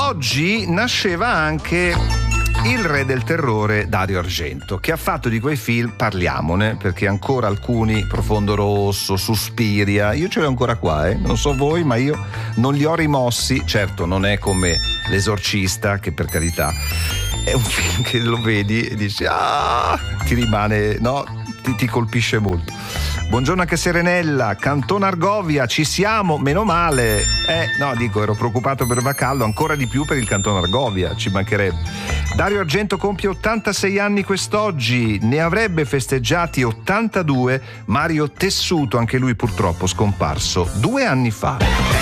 oggi nasceva anche il re del terrore Dario Argento, che ha fatto di quei film, parliamone, perché ancora alcuni, Profondo Rosso, Suspiria, io ce li ho ancora qua, non so voi, ma io non li ho rimossi. Certo, non è come L'Esorcista, che per carità è un film che lo vedi e dici ti rimane, no, ti colpisce molto. Buongiorno anche Serenella, Canton Argovia, ci siamo, meno male. No, dico, ero preoccupato per Vacallo, ancora di più per il Canton Argovia, ci mancherebbe. Dario Argento compie 86 anni quest'oggi, ne avrebbe festeggiati 82 Mario Tessuto, anche lui purtroppo scomparso 2 anni fa.